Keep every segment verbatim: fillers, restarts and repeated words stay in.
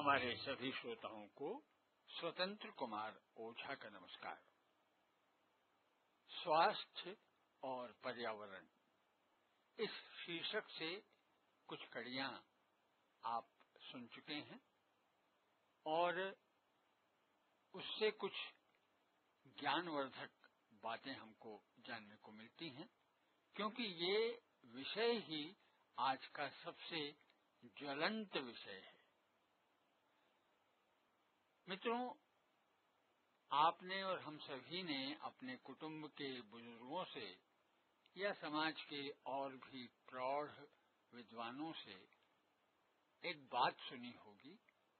हमारे सभी श्रोताओं को स्वतंत्र कुमार ओझा का नमस्कार। स्वास्थ्य और पर्यावरण इस शीर्षक से कुछ कड़ियां आप सुन चुके हैं और उससे कुछ ज्ञानवर्धक बातें हमको जानने को मिलती हैं, क्योंकि ये विषय ही आज का सबसे ज्वलंत विषय है। मित्रों, आपने और हम सभी ने अपने कुटुंब के बुजुर्गों से या समाज के और भी प्रौढ़ विद्वानों से एक बात सुनी होगी।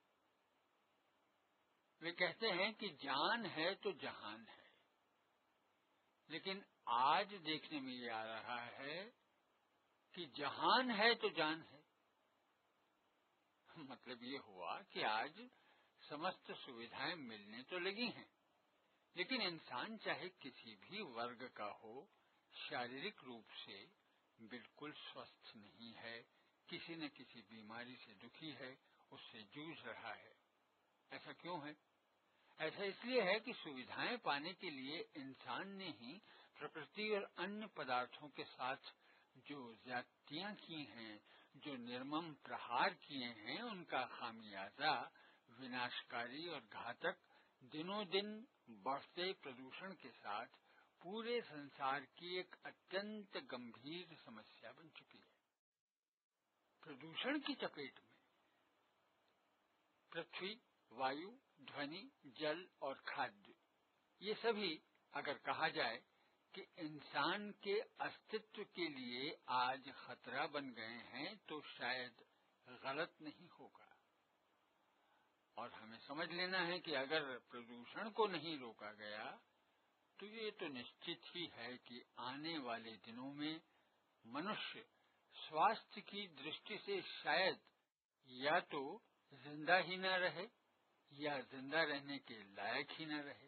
वे कहते हैं कि जान है तो जहान है, लेकिन आज देखने में ये आ रहा है कि जहान है तो जान है। मतलब ये हुआ कि आज समस्त सुविधाएं मिलने तो लगी हैं, लेकिन इंसान चाहे किसी भी वर्ग का हो, शारीरिक रूप से बिल्कुल स्वस्थ नहीं है, किसी न किसी बीमारी से दुखी है, उससे जूझ रहा है। ऐसा क्यों है? ऐसा इसलिए है कि सुविधाएं पाने के लिए इंसान ने ही प्रकृति और अन्य पदार्थों के साथ जो ज्यादतियां की हैं, जो निर्मम प्रहार किए हैं, उनका खामियाजा विनाशकारी और घातक दिनों दिन बढ़ते प्रदूषण के साथ पूरे संसार की एक अत्यंत गंभीर समस्या बन चुकी है। प्रदूषण की चपेट में पृथ्वी, वायु, ध्वनि, जल और खाद्य, ये सभी अगर कहा जाए कि इंसान के अस्तित्व के लिए आज खतरा बन गए हैं, तो शायद गलत नहीं होगा। और हमें समझ लेना है कि अगर प्रदूषण को नहीं रोका गया तो ये तो निश्चित ही है कि आने वाले दिनों में मनुष्य स्वास्थ्य की दृष्टि से शायद या तो जिंदा ही न रहे या जिंदा रहने के लायक ही न रहे।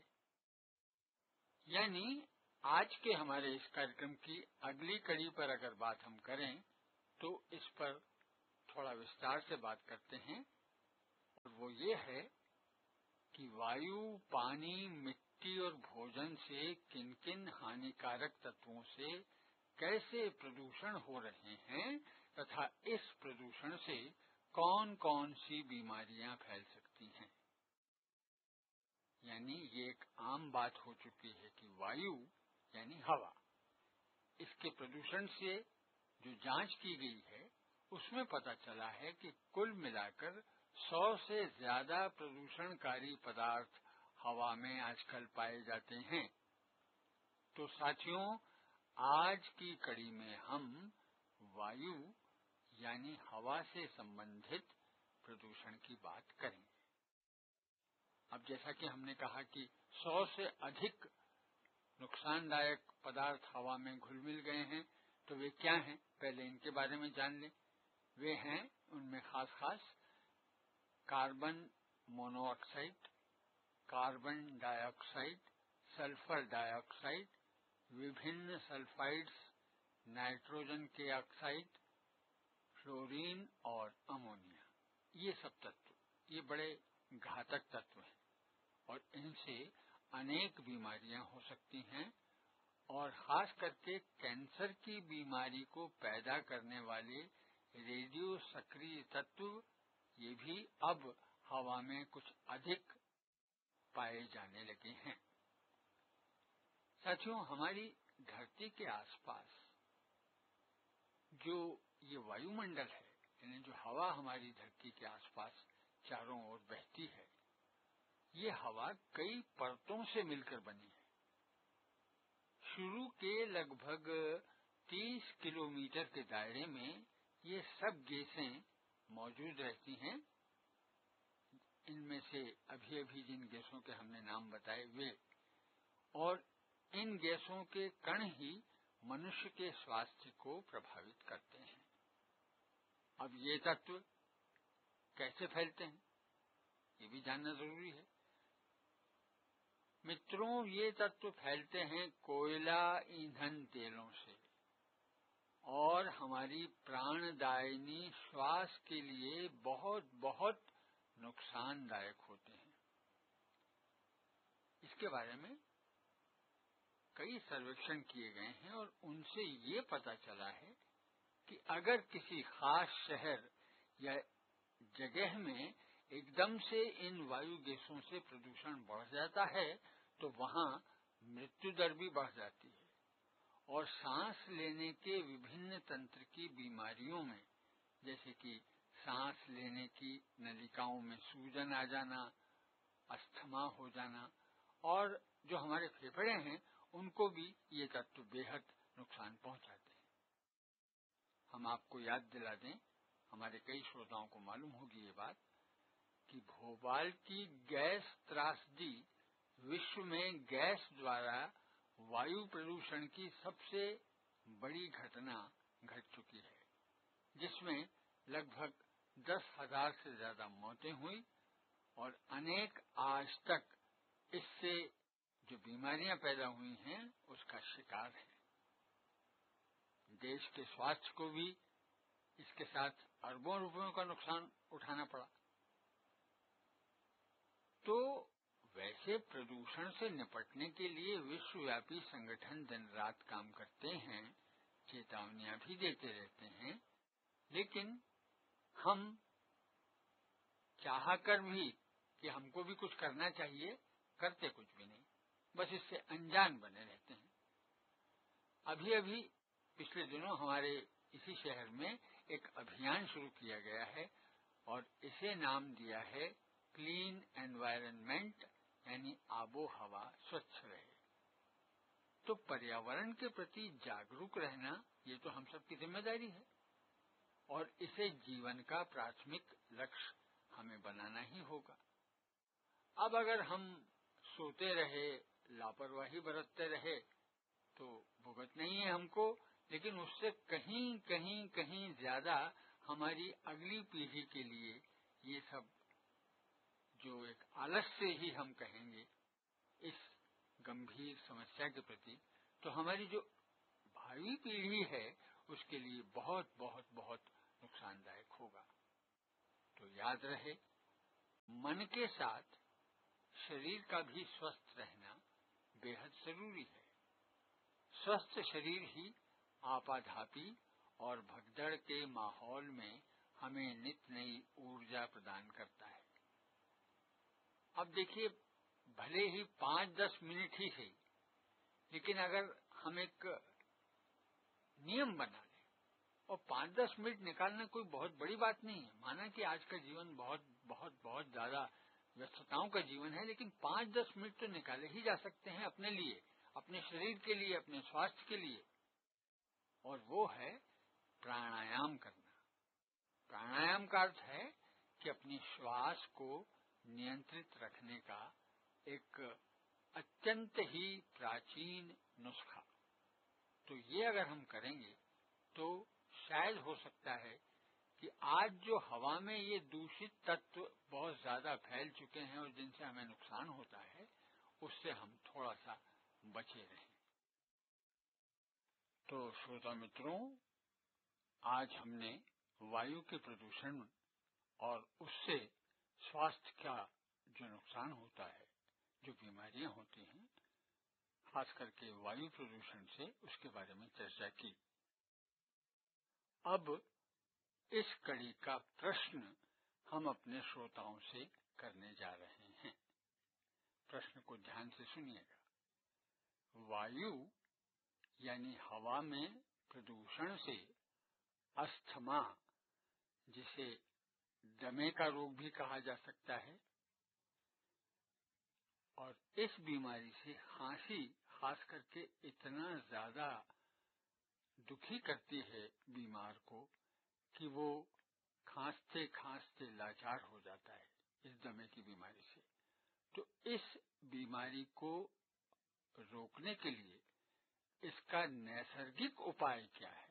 यानी आज के हमारे इस कार्यक्रम की अगली कड़ी पर अगर बात हम करें तो इस पर थोड़ा विस्तार से बात करते हैं, और वो ये है कि वायु, पानी, मिट्टी और भोजन से किन किन हानिकारक तत्वों से कैसे प्रदूषण हो रहे हैं तथा इस प्रदूषण से कौन कौन सी बीमारियां फैल सकती हैं। यानी ये एक आम बात हो चुकी है कि वायु यानी हवा, इसके प्रदूषण से जो जांच की गई है उसमें पता चला है कि कुल मिलाकर सौ से ज्यादा प्रदूषणकारी पदार्थ हवा में आजकल पाए जाते हैं। तो साथियों, आज की कड़ी में हम वायु यानी हवा से संबंधित प्रदूषण की बात करेंगे। अब जैसा कि हमने कहा कि सौ से अधिक नुकसानदायक पदार्थ हवा में घुल मिल गए हैं, तो वे क्या हैं? पहले इनके बारे में जान लें। वे हैं, उनमें खास खास carbon monoxide, carbon dioxide, sulphur dioxide, विभिन्न सल्फाइड्स, नाइट्रोजन के ऑक्साइड, फ्लोरीन और अमोनिया। ये सब तत्व ये बड़े घातक तत्व हैं और इनसे अनेक बीमारियां हो सकती हैं, और खास करके कैंसर की बीमारी को पैदा करने वाले रेडियो सक्रिय तत्व ये भी अब हवा में कुछ अधिक पाए जाने लगे हैं। साथियों, हमारी धरती के आसपास जो ये वायुमंडल है, यानी जो हवा हमारी धरती के आसपास चारों ओर बहती है, ये हवा कई परतों से मिलकर बनी है। शुरू के लगभग तीस किलोमीटर के दायरे में ये सब गैसें मौजूद रहती हैं। इनमें से अभी अभी जिन गैसों के हमने नाम बताए वे, और इन गैसों के कण ही मनुष्य के स्वास्थ्य को प्रभावित करते हैं। अब ये तत्व कैसे फैलते हैं, ये भी जानना जरूरी है। मित्रों, ये तत्व फैलते हैं कोयला ईंधन तेलों से, और हमारी प्राणदायिनी श्वास के लिए बहुत बहुत नुकसानदायक होते हैं। इसके बारे में कई सर्वेक्षण किए गए हैं और उनसे ये पता चला है कि अगर किसी खास शहर या जगह में एकदम से इन वायु गैसों से प्रदूषण बढ़ जाता है तो वहां मृत्यु दर भी बढ़ जाती है और सांस लेने के विभिन्न तंत्र की बीमारियों में, जैसे कि सांस लेने की नलिकाओं में सूजन आ जाना, अस्थमा हो जाना और जो हमारे फेफड़े हैं उनको भी ये तत्व बेहद नुकसान पहुंचाते हैं। हम आपको याद दिला दें, हमारे कई श्रोताओं को मालूम होगी ये बात, कि भोपाल की गैस त्रासदी विश्व में गैस द्वारा वायु प्रदूषण की सबसे बड़ी घटना घट चुकी है, जिसमें लगभग दस हजार से ज्यादा मौतें हुई और अनेक आज तक इससे जो बीमारियां पैदा हुई हैं उसका शिकार हैं। देश के स्वास्थ्य को भी इसके साथ अरबों रुपयों का नुकसान उठाना पड़ा। तो वैसे प्रदूषण से निपटने के लिए विश्वव्यापी संगठन दिन रात काम करते हैं, चेतावनियां भी देते रहते हैं, लेकिन हम चाहकर भी कि हमको भी कुछ करना चाहिए, करते कुछ भी नहीं, बस इससे अनजान बने रहते हैं। अभी अभी पिछले दिनों हमारे इसी शहर में एक अभियान शुरू किया गया है और इसे नाम दिया है क्लीन एनवायरनमेंट, यानी आबो हवा स्वच्छ रहे। तो पर्यावरण के प्रति जागरूक रहना ये तो हम सबकी जिम्मेदारी है और इसे जीवन का प्राथमिक लक्ष्य हमें बनाना ही होगा। अब अगर हम सोते रहे, लापरवाही बरतते रहे तो भुगत नहीं है हमको, लेकिन उससे कहीं कहीं कहीं ज्यादा हमारी अगली पीढ़ी के लिए ये सब जो एक आलस्य ही हम कहेंगे इस गंभीर समस्या के प्रति, तो हमारी जो भावी पीढ़ी है उसके लिए बहुत बहुत बहुत नुकसानदायक होगा। तो याद रहे, मन के साथ शरीर का भी स्वस्थ रहना बेहद जरूरी है। स्वस्थ शरीर ही आपाधापी और भगदड़ के माहौल में हमें नित नई ऊर्जा प्रदान करता है। अब देखिए, भले ही पांच दस मिनट ही सही, लेकिन अगर हम एक नियम बना लें, और पांच दस मिनट निकालना कोई बहुत बड़ी बात नहीं है। माना कि आज का जीवन बहुत बहुत बहुत ज्यादा व्यस्तताओं का जीवन है, लेकिन पांच दस मिनट तो निकाले ही जा सकते हैं अपने लिए, अपने शरीर के लिए, अपने स्वास्थ्य के लिए, और वो है प्राणायाम करना। प्राणायाम का अर्थ है कि अपनी श्वास को नियंत्रित रखने का एक अत्यंत ही प्राचीन नुस्खा। तो ये अगर हम करेंगे तो शायद हो सकता है कि आज जो हवा में ये दूषित तत्व बहुत ज्यादा फैल चुके हैं और जिनसे हमें नुकसान होता है, उससे हम थोड़ा सा बचे रहें। तो श्रोता मित्रों, आज हमने वायु के प्रदूषण और उससे स्वास्थ्य का जो नुकसान होता है, जो बीमारियां होती हैं, खास करके वायु प्रदूषण से, उसके बारे में चर्चा की। अब इस कड़ी का प्रश्न हम अपने श्रोताओं से करने जा रहे हैं। प्रश्न को ध्यान से सुनिएगा। वायु यानी हवा में प्रदूषण से अस्थमा, जिसे दमे का रोग भी कहा जा सकता है, और इस बीमारी से खांसी खास करके इतना ज्यादा दुखी करती है बीमार को कि वो खांसते खांसते लाचार हो जाता है इस दमे की बीमारी से। तो इस बीमारी को रोकने के लिए इसका नैसर्गिक उपाय क्या है?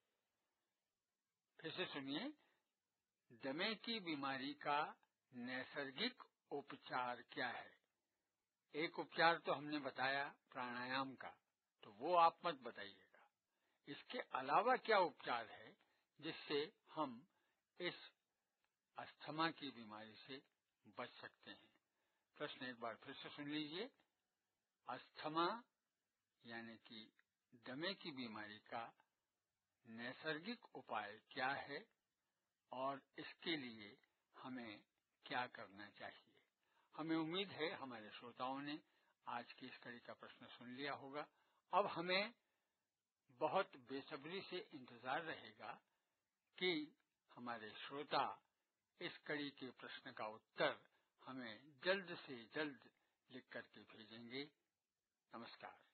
फिर से सुनिए, दमे की बीमारी का नैसर्गिक उपचार क्या है? एक उपचार तो हमने बताया प्राणायाम का, तो वो आप मत बताइएगा। इसके अलावा क्या उपचार है जिससे हम इस अस्थमा की बीमारी से बच सकते हैं। प्रश्न एक बार फिर से सुन लीजिए। अस्थमा यानी कि दमे की बीमारी का नैसर्गिक उपाय क्या है और इसके लिए हमें क्या करना चाहिए। हमें उम्मीद है हमारे श्रोताओं ने आज की इस कड़ी का प्रश्न सुन लिया होगा। अब हमें बहुत बेसब्री से इंतजार रहेगा कि हमारे श्रोता इस कड़ी के प्रश्न का उत्तर हमें जल्द से जल्द लिख करके भेजेंगे। नमस्कार।